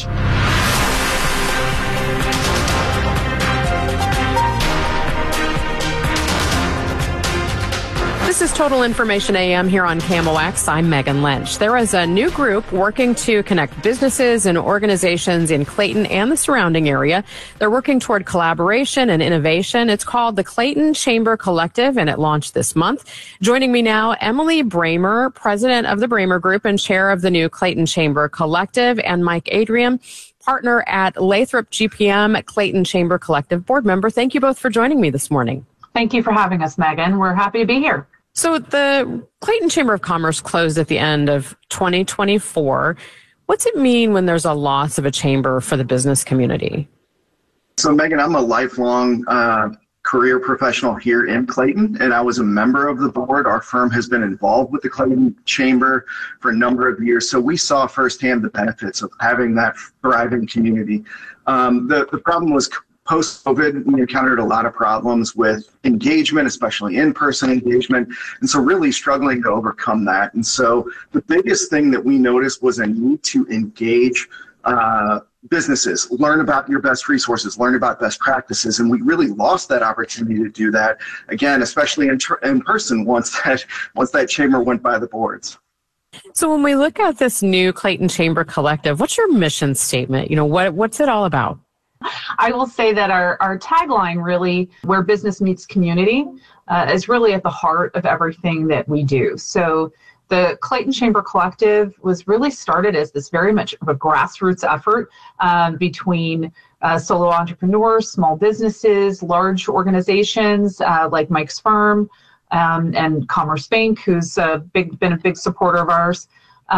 This is Total Information AM here on KMOX. I'm Megan Lynch. There is a new group working to connect businesses and organizations in Clayton and the surrounding area. They're working toward collaboration and innovation. It's called the Clayton Chamber Collective, and it launched this month. Joining me now, Emily Bramer, president of the Bramer Group and chair of the new Clayton Chamber Collective, and Mike Adrian, partner at Lathrop GPM, Clayton Chamber Collective board member. Thank you both for joining me this morning. Thank you for having us, Megan. We're happy to be here. So the Clayton Chamber of Commerce closed at the end of 2024. What's it mean when there's a loss of a chamber for the business community? So, Megan, I'm a lifelong career professional here in Clayton, and I was a member of the board. Our firm has been involved with the Clayton Chamber for a number of years, so we saw firsthand the benefits of having that thriving community. The problem was post-COVID, we encountered a lot of problems with engagement, especially in-person engagement, and so really struggling to overcome that. And so the biggest thing that we noticed was a need to engage businesses, learn about your best resources, learn about best practices, and we really lost that opportunity to do that, again, especially in person once that chamber went by the boards. So when we look at this new Clayton Chamber Collective, what's your mission statement? What's it all about? I will say that our tagline, really, where business meets community, is really at the heart of everything that we do. So the Clayton Chamber Collective was really started as this very much of a grassroots effort between solo entrepreneurs, small businesses, large organizations like Mike's firm and Commerce Bank, who's been a big supporter of ours,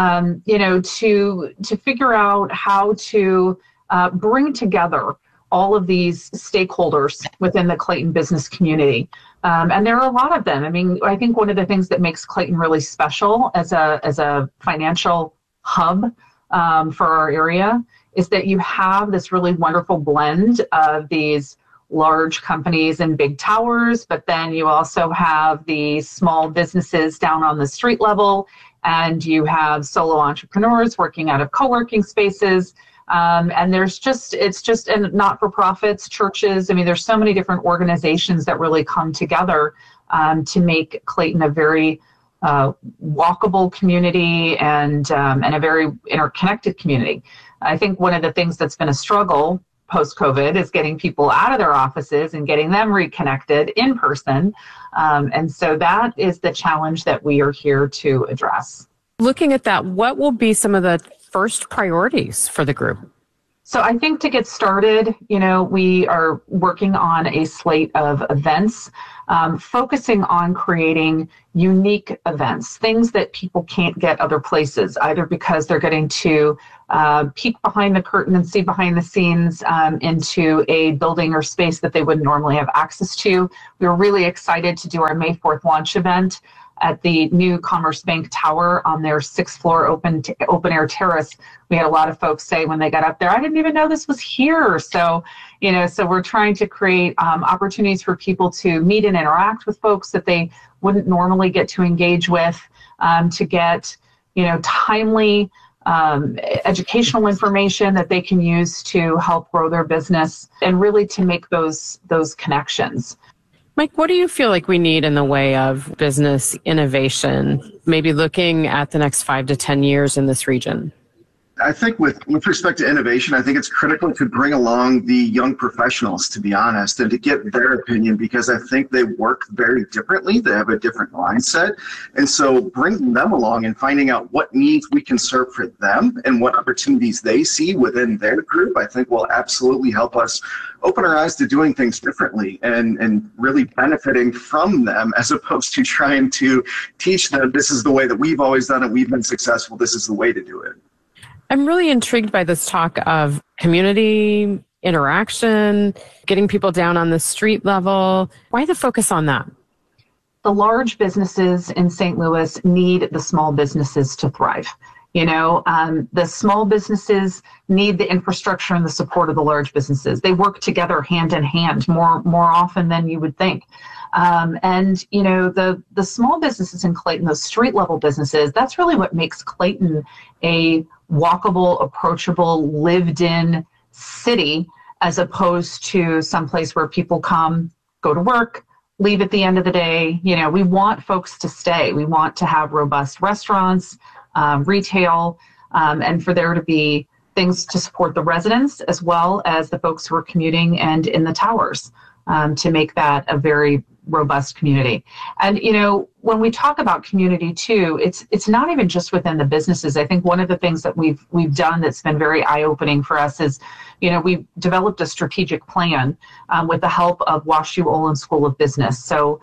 to figure out how to bring together all of these stakeholders within the Clayton business community. And there are a lot of them. I mean, I think one of the things that makes Clayton really special as a financial hub for our area is that you have this really wonderful blend of these large companies and big towers, but then you also have the small businesses down on the street level, and you have solo entrepreneurs working out of co-working spaces. And and not-for-profits, churches. I mean, there's so many different organizations that really come together to make Clayton a very walkable community and a very interconnected community. I think one of the things that's been a struggle post-COVID is getting people out of their offices and getting them reconnected in person. And so that is the challenge that we are here to address. Looking at that, what will be some of the first priorities for the group? So I think to get started, we are working on a slate of events, focusing on creating unique events, things that people can't get other places, either because they're getting to peek behind the curtain and see behind the scenes into a building or space that they wouldn't normally have access to. We were really excited to do our May 4th launch event at the new Commerce Bank Tower on their 6th floor open air terrace. We had a lot of folks say when they got up there, I didn't even know this was here. So, so we're trying to create opportunities for people to meet and interact with folks that they wouldn't normally get to engage with, to get, timely educational information that they can use to help grow their business and really to make those connections. Mike, what do you feel like we need in the way of business innovation, maybe looking at the next 5 to 10 years in this region? I think with respect to innovation, I think it's critical to bring along the young professionals, to be honest, and to get their opinion, because I think they work very differently. They have a different mindset. And so bringing them along and finding out what needs we can serve for them and what opportunities they see within their group, I think will absolutely help us open our eyes to doing things differently and really benefiting from them, as opposed to trying to teach them this is the way that we've always done it, we've been successful, this is the way to do it. I'm really intrigued by this talk of community interaction, getting people down on the street level. Why the focus on that? The large businesses in St. Louis need the small businesses to thrive. The small businesses need the infrastructure and the support of the large businesses. They work together hand in hand more often than you would think. The small businesses in Clayton, those street level businesses, that's really what makes Clayton a walkable, approachable, lived in city, as opposed to someplace where people come, go to work, leave at the end of the day. We want folks to stay. We want to have robust restaurants, retail, and for there to be things to support the residents as well as the folks who are commuting and in the towers, to make that a very robust community. And when we talk about community too, it's not even just within the businesses. I think one of the things that we've done that's been very eye-opening for us is, we've developed a strategic plan with the help of WashU Olin School of Business. So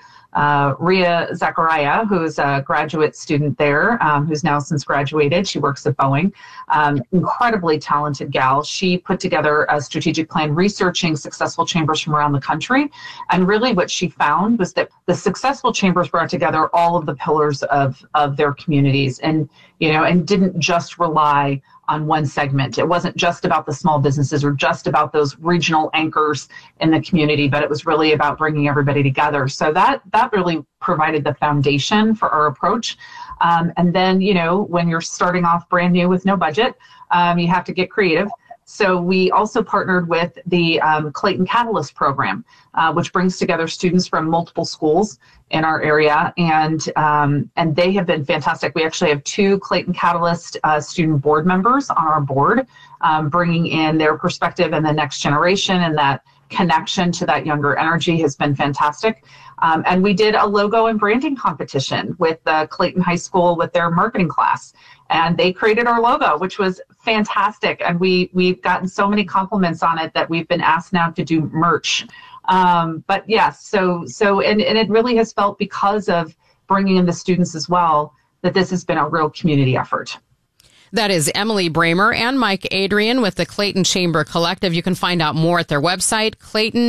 Ria Zachariah, who's a graduate student there, who's now since graduated, she works at Boeing, incredibly talented gal. She put together a strategic plan researching successful chambers from around the country. And really what she found was that the successful chambers brought together all of the pillars of their communities and didn't just rely on one segment. It wasn't just about the small businesses or just about those regional anchors in the community, but it was really about bringing everybody together. So that really provided the foundation for our approach. And then, when you're starting off brand new with no budget, you have to get creative. So we also partnered with the Clayton Catalyst program, which brings together students from multiple schools in our area, and they have been fantastic. We actually have 2 Clayton Catalyst student board members on our board, bringing in their perspective and the next generation, and that connection to that younger energy has been fantastic. And we did a logo and branding competition with Clayton High School with their marketing class. And they created our logo, which was fantastic. And we've gotten so many compliments on it that we've been asked now to do merch. But yes, so it really has felt, because of bringing in the students as well, that this has been a real community effort. That is Emily Bramer and Mike Adrian with the Clayton Chamber Collective. You can find out more at their website,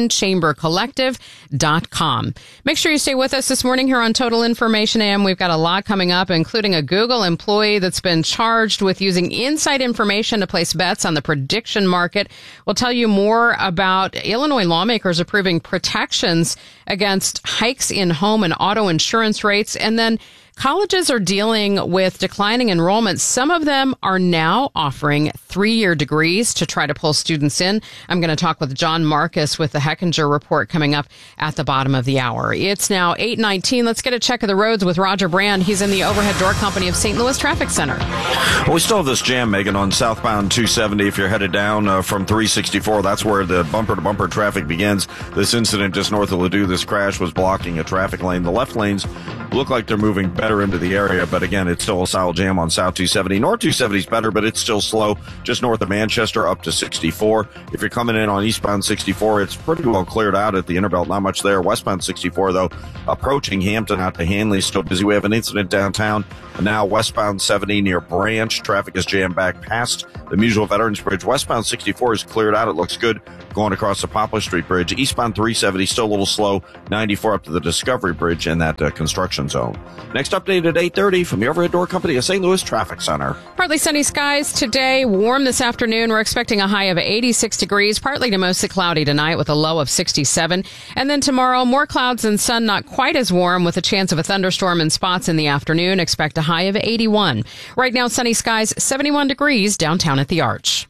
ClaytonChamberCollective.com. Make sure you stay with us this morning here on Total Information AM. We've got a lot coming up, including a Google employee that's been charged with using inside information to place bets on the prediction market. We'll tell you more about Illinois lawmakers approving protections against hikes in home and auto insurance rates. And then colleges are dealing with declining enrollment. Some of them are now offering 3-year degrees to try to pull students in. I'm going to talk with John Marcus with the Hechinger Report coming up at the bottom of the hour. It's now 8:19. Let's get a check of the roads with Roger Brand. He's in the Overhead Door Company of St. Louis Traffic Center. Well, we still have this jam, Megan, on southbound 270. If you're headed down from 364, that's where the bumper-to-bumper traffic begins. This incident just north of Ladue, this crash was blocking a traffic lane. The left lanes look like they're moving better into the area, but again, it's still a solid jam on South 270. North 270 is better, but it's still slow just north of Manchester up to 64. If you're coming in on eastbound 64, it's pretty well cleared out at the Interbelt. Not much there. Westbound 64, though, approaching Hampton out to Hanley, still busy. We have an incident downtown. Now westbound 70 near Branch. Traffic is jammed back past the Musial Veterans Bridge. Westbound 64 is cleared out. It looks good going across the Poplar Street Bridge. Eastbound 370 still a little slow. 94 up to the Discovery Bridge in that construction zone. Next update at 8:30 from the Overhead Door Company of St. Louis Traffic Center. Partly sunny skies today, warm this afternoon. We're expecting a high of 86 degrees, partly to mostly cloudy tonight with a low of 67. And then tomorrow, more clouds and sun, not quite as warm with a chance of a thunderstorm in spots in the afternoon. Expect a high of 81. Right now, sunny skies, 71 degrees downtown at the Arch.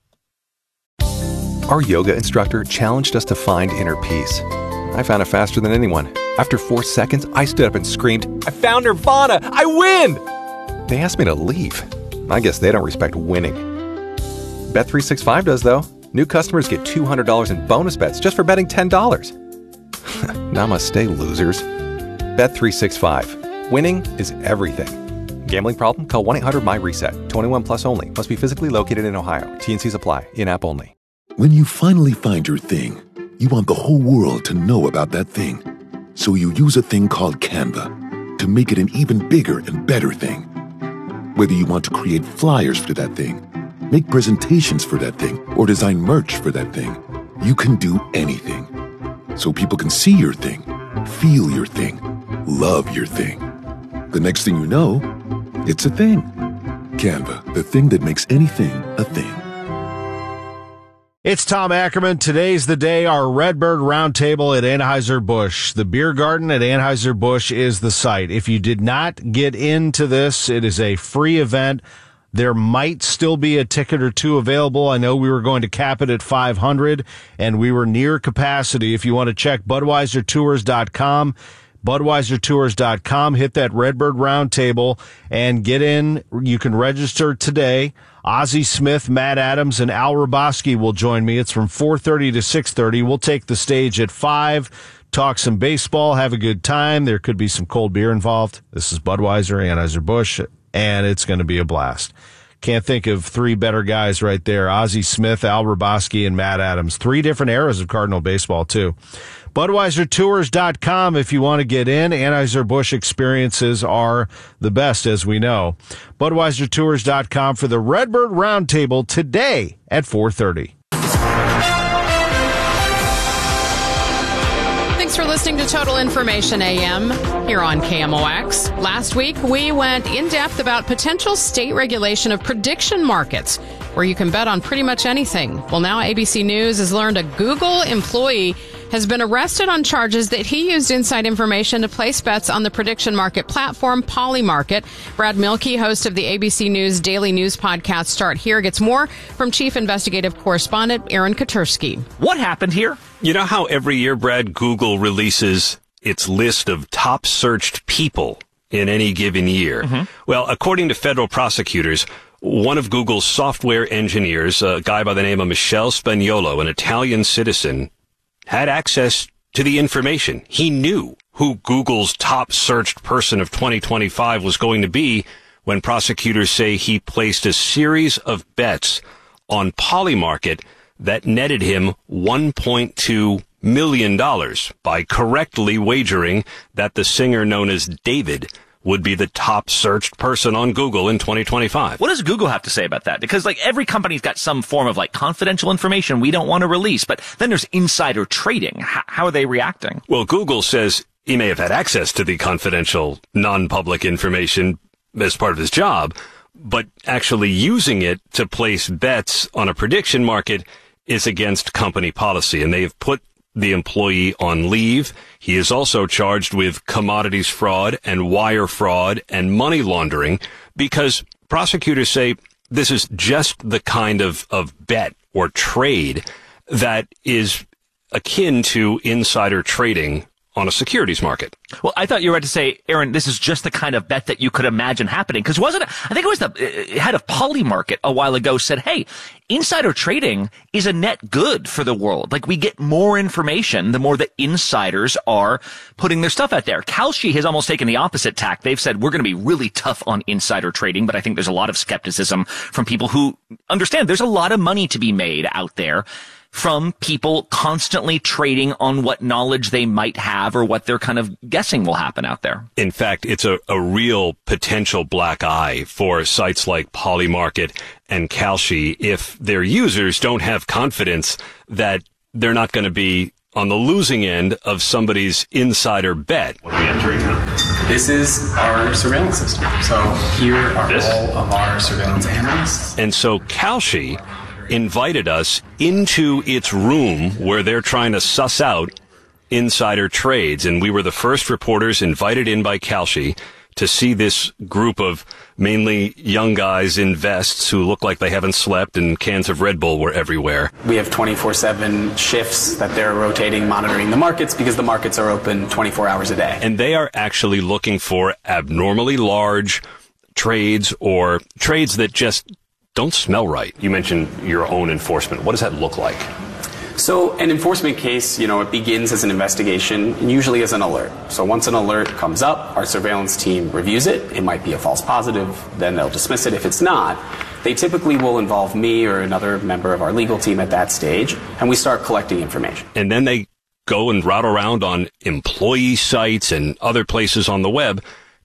Our yoga instructor challenged us to find inner peace. I found it faster than anyone. After 4 seconds, I stood up and screamed, "I found Nirvana! I win!" They asked me to leave. I guess they don't respect winning. Bet365 does, though. New customers get $200 in bonus bets just for betting $10. Namaste, losers. Bet365. Winning is everything. Gambling problem? Call 1-800-MY-RESET. 21 plus only. Must be physically located in Ohio. T&Cs apply. In-app only. When you finally find your thing, you want the whole world to know about that thing. So you use a thing called Canva to make it an even bigger and better thing. Whether you want to create flyers for that thing, make presentations for that thing, or design merch for that thing. You can do anything. So people can see your thing, feel your thing, love your thing. The next thing you know, it's a thing. Canva, the thing that makes anything a thing. It's Tom Ackerman. Today's the day, our Redbird Roundtable at Anheuser-Busch. The beer garden at Anheuser-Busch is the site. If you did not get into this, it is a free event. There might still be a ticket or two available. I know we were going to cap it at 500, and we were near capacity. If you want to check BudweiserTours.com, BudweiserTours.com, hit that Redbird Roundtable and get in. You can register today. Ozzie Smith, Matt Adams, and Al Roboski will join me. It's from 4:30 to 6:30. We'll take the stage at 5, talk some baseball, have a good time. There could be some cold beer involved. This is Budweiser, Anheuser-Busch, and it's going to be a blast. Can't think of three better guys right there. Ozzie Smith, Al Roboski, and Matt Adams. 3 different eras of Cardinal baseball, too. BudweiserTours.com if you want to get in. Anheuser-Busch experiences are the best, as we know. BudweiserTours.com for the Redbird Roundtable today at 4:30. Thanks for listening to Total Information AM here on KMOX. Last week, we went in depth about potential state regulation of prediction markets, where you can bet on pretty much anything. Well, now ABC News has learned a Google employee has been arrested on charges that he used inside information to place bets on the prediction market platform Polymarket. Brad Mielke, host of the ABC News Daily News podcast Start Here, gets more from Chief Investigative Correspondent Aaron Katersky. What happened here? You know how every year, Brad, Google releases its list of top searched people in any given year? Mm-hmm. Well, according to federal prosecutors, one of Google's software engineers, a guy by the name of Michele Spagnolo, an Italian citizen, had access to the information. He knew who Google's top searched person of 2025 was going to be when prosecutors say he placed a series of bets on Polymarket that netted him $1.2 million by correctly wagering that the singer known as David would be the top searched person on Google in 2025. What does Google have to say about that? Because every company's got some form of confidential information we don't want to release, but then there's insider trading. How are they reacting? Well, Google says he may have had access to the confidential, non-public information as part of his job, but actually using it to place bets on a prediction market is against company policy, and they have put the employee on leave. He is also charged with commodities fraud and wire fraud and money laundering because prosecutors say this is just the kind of bet or trade that is akin to insider trading on a securities market. Well, I thought you were about to say, Aaron, this is just the kind of bet that you could imagine happening. Because I think it was the head of Polymarket a while ago said, hey, insider trading is a net good for the world. We get more information the more that insiders are putting their stuff out there. Kalshi has almost taken the opposite tack. They've said, we're going to be really tough on insider trading, but I think there's a lot of skepticism from people who understand there's a lot of money to be made out there from people constantly trading on what knowledge they might have or what they're kind of guessing will happen out there. In fact, it's a real potential black eye for sites like Polymarket and Kalshi if their users don't have confidence that they're not going to be on the losing end of somebody's insider bet. What are we entering now? This is our surveillance system. So here are all of our surveillance analysts. And so Kalshi invited us into its room where they're trying to suss out insider trades. And we were the first reporters invited in by Kalshi to see this group of mainly young guys in vests who look like they haven't slept, and cans of Red Bull were everywhere. We have 24/7 shifts that they're rotating, monitoring the markets because the markets are open 24 hours a day. And they are actually looking for abnormally large trades or trades that just don't smell right. You mentioned your own enforcement. What does that look like? So an enforcement case, it begins as an investigation and usually as an alert. So once an alert comes up, our surveillance team reviews it. It might be a false positive, then they'll dismiss it. If it's not, they typically will involve me or another member of our legal team at that stage, and we start collecting information. And then they go and route around on employee sites and other places on the web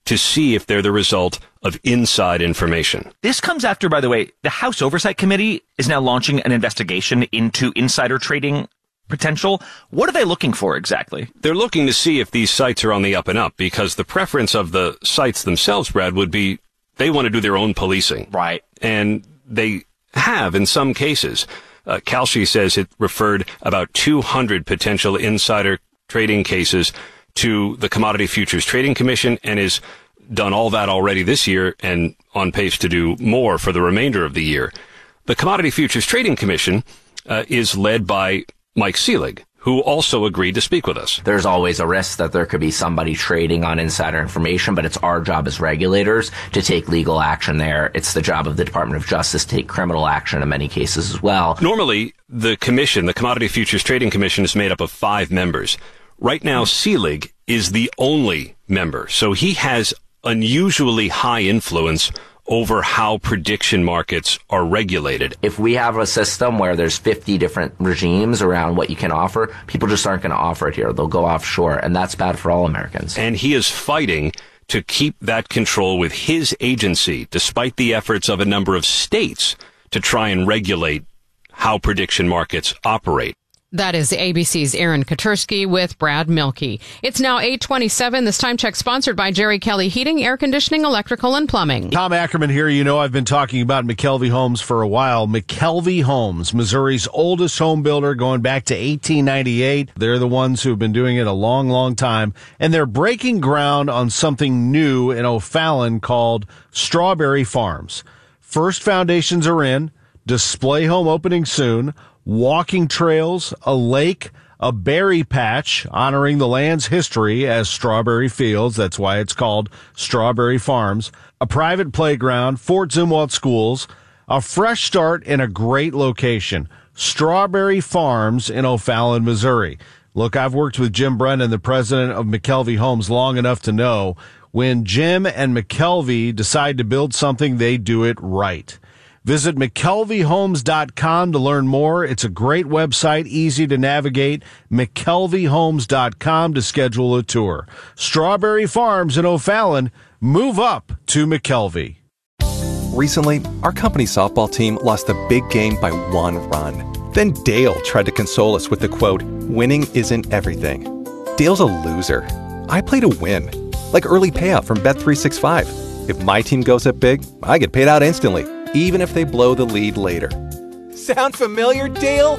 to see if they're the result of inside information. This comes after, by the way, the House Oversight Committee is now launching an investigation into insider trading potential. What are they looking for exactly? They're looking to see if these sites are on the up and up, because the preference of the sites themselves, Brad, would be they want to do their own policing. Right. And they have in some cases. Kalshi says it referred about 200 potential insider trading cases to the Commodity Futures Trading Commission and is done all that already this year and on pace to do more for the remainder of the year. The Commodity Futures Trading Commission is led by Mike Selig, who also agreed to speak with us. There's always a risk that there could be somebody trading on insider information, but it's our job as regulators to take legal action there. It's the job of the Department of Justice to take criminal action in many cases as well. Normally, the commission, the Commodity Futures Trading Commission, is made up of 5 members. Right now, Selig is the only member, so he has unusually high influence over how prediction markets are regulated. If we have a system where there's 50 different regimes around what you can offer, people just aren't going to offer it here. They'll go offshore, and that's bad for all Americans. And he is fighting to keep that control with his agency, despite the efforts of a number of states to try and regulate how prediction markets operate. That is ABC's Aaron Katersky with Brad Milkey. It's now 8:27. This time check sponsored by Jerry Kelly Heating, Air Conditioning, Electrical, and Plumbing. Tom Ackerman here. You know I've been talking about McKelvey Homes for a while. McKelvey Homes, Missouri's oldest home builder, going back to 1898. They're the ones who have been doing it a long, long time. And they're breaking ground on something new in O'Fallon called Strawberry Farms. First foundations are in. Display home opening soon. Walking trails, a lake, a berry patch honoring the land's history as strawberry fields. That's why it's called Strawberry Farms. A private playground, Fort Zumwalt schools, a fresh start in a great location. Strawberry Farms in O'Fallon, Missouri. Look, I've worked with Jim Brennan, the president of McKelvey Homes, long enough to know when Jim and McKelvey decide to build something, they do it right. Visit McKelveyHomes.com to learn more. It's a great website, easy to navigate. McKelveyHomes.com to schedule a tour. Strawberry Farms in O'Fallon. Move up to McKelvey. Recently, our company softball team lost the big game by 1 run. Then Dale tried to console us with the quote, "Winning isn't everything." Dale's a loser. I play to win, like early payout from Bet365. If my team goes up big, I get paid out instantly, even if they blow the lead later. Sound familiar, Dale?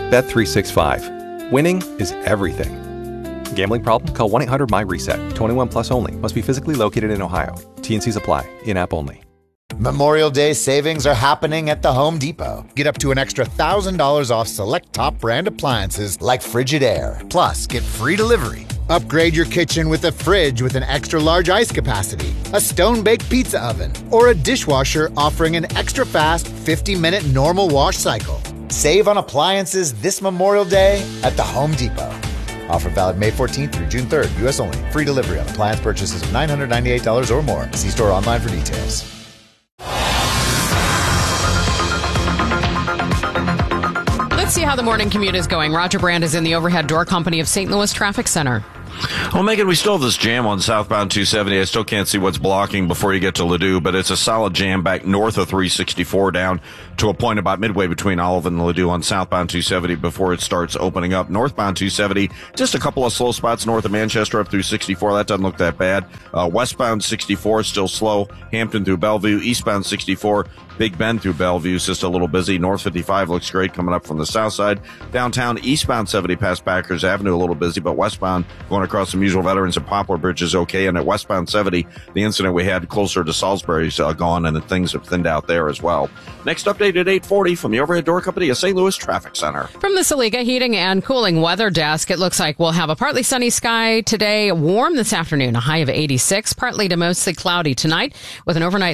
Bet365. Winning is everything. Gambling problem? Call 1-800-MY-RESET. 21 plus only. Must be physically located in Ohio. T&Cs apply. In-app only. Memorial Day savings are happening at the Home Depot. Get up to an extra $1,000 off select top brand appliances like Frigidaire. Plus, get free delivery. Upgrade your kitchen with a fridge with an extra large ice capacity, a stone-baked pizza oven, or a dishwasher offering an extra fast 50-minute normal wash cycle. Save on appliances this Memorial Day at the Home Depot. Offer valid May 14th through June 3rd, U.S. only. Free delivery on appliance purchases of $998 or more. See store online for details. Let's see how the morning commute is going. Roger Brand is in the Overhead Door Company of St. Louis Traffic Center. Well, Megan, we still have this jam on southbound 270. I still can't see what's blocking before you get to Ladue, but it's a solid jam back north of 364 down to a point about midway between Olive and Ladue on southbound 270 before it starts opening up. Northbound 270, just a couple of slow spots north of Manchester up through 64. That doesn't look that bad. Westbound 64 still slow. Hampton through Bellevue. Eastbound 64, Big Bend through Bellevue is just a little busy. North 55 looks great coming up from the south side. Downtown, eastbound 70 past Backers Avenue a little busy, but westbound going across the Musial Veterans and Poplar Bridge is okay. And at westbound 70, the incident we had closer to Salisbury's gone, and things have thinned out there as well. Next update at 8:40 from the Overhead Door Company of St. Louis Traffic Center. From the Saliga Heating and Cooling Weather Desk, it looks like we'll have a partly sunny sky today, warm this afternoon, a high of 86, partly to mostly cloudy tonight with an overnight